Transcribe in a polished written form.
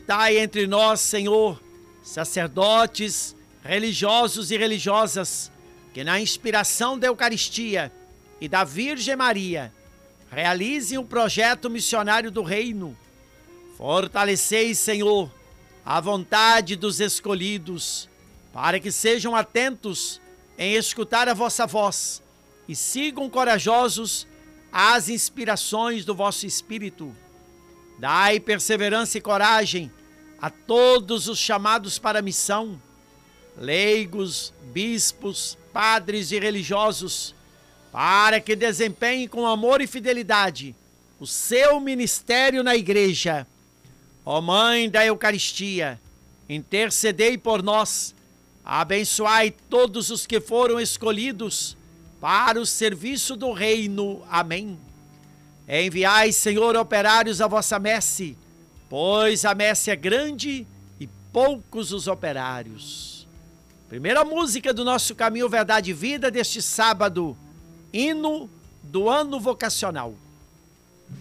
Suscitai entre nós, Senhor, sacerdotes, religiosos e religiosas, que na inspiração da Eucaristia e da Virgem Maria realizem o projeto missionário do Reino. Fortalecei, Senhor, a vontade dos escolhidos, para que sejam atentos em escutar a vossa voz e sigam corajosos as inspirações do vosso Espírito. Dai perseverança e coragem a todos os chamados para a missão, leigos, bispos, padres e religiosos, para que desempenhem com amor e fidelidade o seu ministério na Igreja. Ó Mãe da Eucaristia, intercedei por nós, abençoai todos os que foram escolhidos para o serviço do Reino. Amém. Enviai, Senhor, operários à vossa messe, pois a messe é grande e poucos os operários. Primeira música do nosso Caminho, Verdade e Vida deste sábado, hino do ano vocacional.